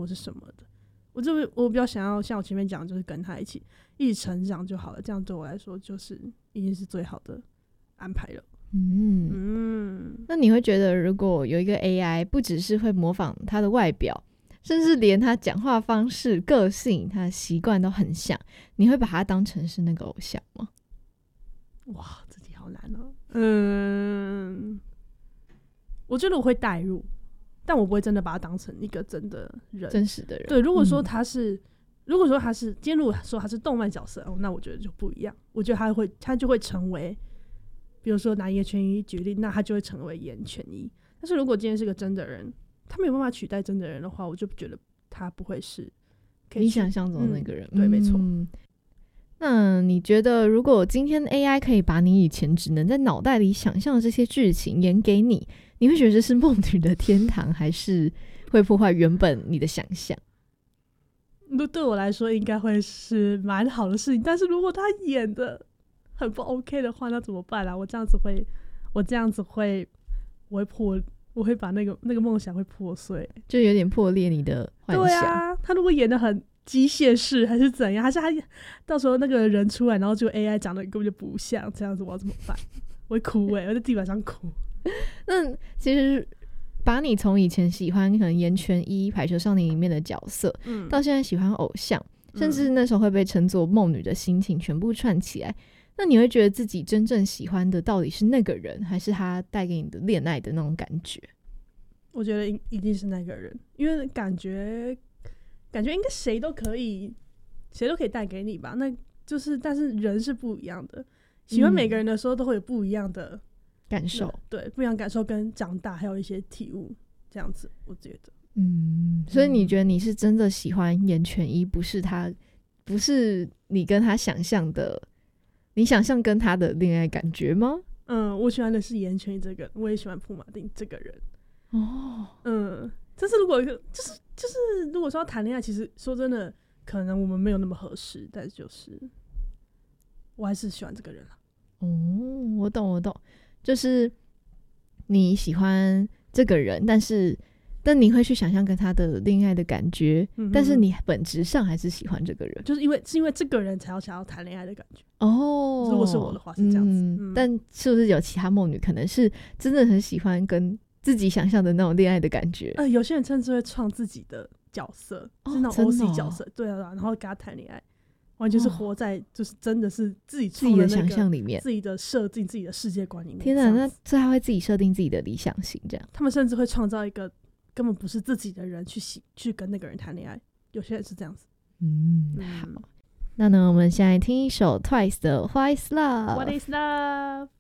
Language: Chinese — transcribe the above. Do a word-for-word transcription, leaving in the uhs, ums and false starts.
是什么的。我就我比较想要像我前面讲，就是跟他一起一起成长就好了，这样对我来说就是已经是最好的安排了。 嗯嗯，那你会觉得如果有一个 A I 不只是会模仿他的外表，甚至连他讲话方式、个性、他的习惯都很像，你会把他当成是那个偶像吗？ 哇，这题好难哦。嗯，我觉得我会带入，但我不会真的把他当成一个真的人， 真实的人。 对，如果说他是，嗯、如果说他是，今天如果说他是动漫角色，哦，那我觉得就不一样。我觉得他会，他就会成为，比如说拿岩泉一举例，那他就会成为岩泉一。但是如果今天是个真的人，他没有办法取代真的人的话，我就觉得他不会是可以你想象中的那个人。 嗯、对，没错。 那你觉得如果今天 A I 可以把你以前只能在脑袋里想象的这些剧情演给你，你会觉得这是梦女的天堂，还是会破坏原本你的想象？ 对我来说应该会是蛮好的事情，但是如果他演的很不 OK 的话，那怎么办啊？我这样子会我这样子会我会破我会把那个那个梦想会破碎， 就有点破裂你的幻想。 对啊，他如果演的很机械式还是怎样，还是他到时候那个人出来然后就 A I 长得根本就不像，这样子我要怎么办？我会哭欸，我在地板上哭。 那其实把你从以前喜欢可能岩泉一排球少年里面的角色、嗯、到现在喜欢偶像、嗯、甚至那时候会被称作梦女的心情全部串起来，那你会觉得自己真正喜欢的到底是那个人，还是他带给你的恋爱的那种感觉？ 我觉得一定是那个人，因为感觉感觉应该谁都可以谁都可以带给你吧，那就是但是人是不一样的，喜欢每个人的时候都会有不一样的感受、 嗯、对，不一样感受跟长大还有一些体悟，这样子我觉得。 嗯，所以你觉得你是真的喜欢岩泉一，不是他不是你跟他想象的你想象跟他的恋爱感觉吗？ 嗯，我喜欢的是岩泉一这个人，我也喜欢朴马丁这个人。 哦， 嗯，但是如果就是就是如果说要谈恋爱，其实说真的可能我们没有那么合适，但是就是我还是喜欢这个人了。 哦，我懂我懂，就是你喜欢这个人，但是但你会去想象跟他的恋爱的感觉、嗯、但是你本质上还是喜欢这个人， 就是因为是因为这个人才要想要谈恋爱的感觉。 哦， 如果是我的话是这样子、嗯嗯、但是不是有其他梦女可能是真的很喜欢跟自己想象的那种恋爱的感觉？ 呃，有些人甚至会创自己的角色、哦、是那种 O C 角色、哦、对啊，然后跟他谈恋爱，完全是活在就是真的是自己创的、那個、 自己的想象里面， 自己的设定自己的世界观里面。 天哪，那所以他会自己设定自己的理想型，这样他们甚至会创造一个根本不是自己的人去喜去跟那个人谈恋爱，有些人是这样子。 嗯，好，那呢我们现在听一首 Twice 的 What is Love。 What is Love。